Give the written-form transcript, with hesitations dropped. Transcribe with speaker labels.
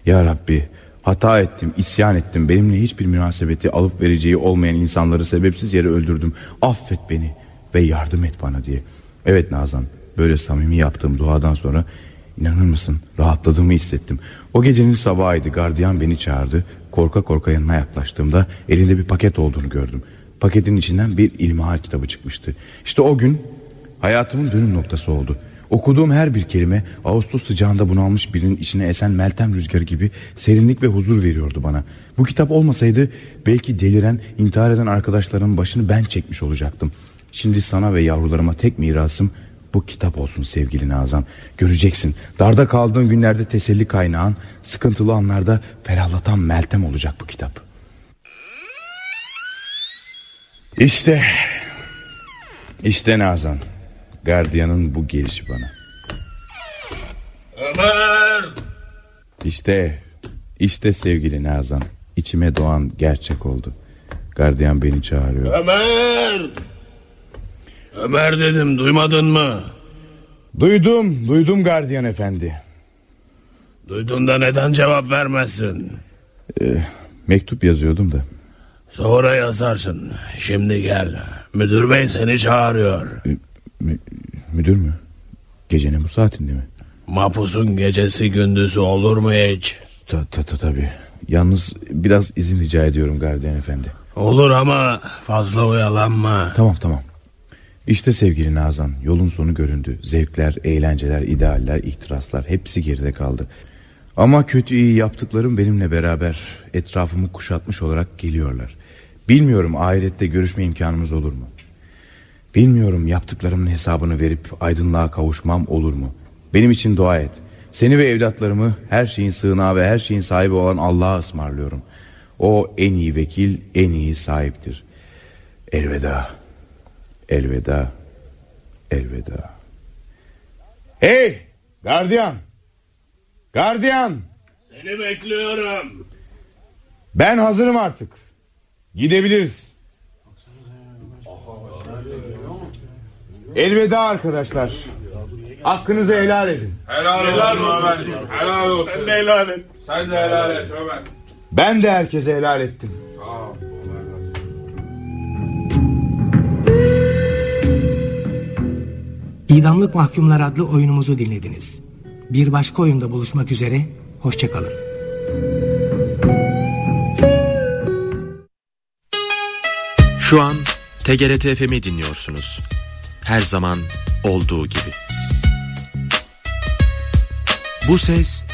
Speaker 1: Ya Rabbi, hata ettim, isyan ettim. Benimle hiçbir münasebeti alıp vereceği olmayan insanları sebepsiz yere öldürdüm. Affet beni ve yardım et bana diye. Evet Nazan, böyle samimi yaptığım duadan sonra inanır mısın rahatladığımı hissettim. O gecenin sabahıydı, gardiyan beni çağırdı. Korka korka yanına yaklaştığımda elinde bir paket olduğunu gördüm. Paketin içinden bir ilmihal kitabı çıkmıştı. İşte o gün hayatımın dönüm noktası oldu. Okuduğum her bir kelime Ağustos sıcağında bunalmış birinin içine esen meltem rüzgarı gibi serinlik ve huzur veriyordu bana. Bu kitap olmasaydı belki deliren, intihar eden arkadaşlarımın başını ben çekmiş olacaktım. Şimdi sana ve yavrularıma tek mirasım bu kitap olsun sevgili Nazan. Göreceksin, darda kaldığın günlerde teselli kaynağın, sıkıntılı anlarda ferahlatan meltem olacak bu kitap. İşte Nazan, gardiyanın bu gelişi bana.
Speaker 2: Ömer!
Speaker 1: İşte sevgili Nazan, içime doğan gerçek oldu. Gardiyan beni çağırıyor.
Speaker 2: Ömer! Ömer dedim, duymadın mı?
Speaker 1: Duydum gardiyan efendi.
Speaker 2: Duydun da neden cevap vermezsin?
Speaker 1: Mektup yazıyordum da.
Speaker 2: Sonra yazarsın. Şimdi gel. Müdür bey seni çağırıyor.
Speaker 1: Müdür mü? Gecenin bu saatinde mi?
Speaker 2: Mahpusun gecesi gündüzü olur mu hiç?
Speaker 1: Tabii. Yalnız biraz izin rica ediyorum gardiyan efendi.
Speaker 2: Olur ama fazla oyalanma.
Speaker 1: Tamam. İşte sevgili Nazan, yolun sonu göründü. Zevkler, eğlenceler, idealler, ihtiraslar hepsi geride kaldı. Ama kötü iyi yaptıklarım benimle beraber etrafımı kuşatmış olarak geliyorlar. Bilmiyorum ahirette görüşme imkanımız olur mu? Bilmiyorum yaptıklarımın hesabını verip aydınlığa kavuşmam olur mu? Benim için dua et. Seni ve evlatlarımı her şeyin sığınağı ve her şeyin sahibi olan Allah'a ısmarlıyorum. O en iyi vekil, en iyi sahiptir. Elveda. Hey gardiyan!
Speaker 2: Seni bekliyorum.
Speaker 1: Ben hazırım artık. Gidebiliriz. Elveda arkadaşlar. Hakkınızı helal edin.
Speaker 2: Helal olsun. Sen de helal et. Sen de helal et Ömer.
Speaker 1: Ben de herkese helal ettim.
Speaker 3: İdamlık Mahkumlar adlı oyunumuzu dinlediniz. Bir başka oyunda buluşmak üzere, hoşça kalın.
Speaker 4: Şu an TGRT FM'i dinliyorsunuz. Her zaman olduğu gibi. Bu ses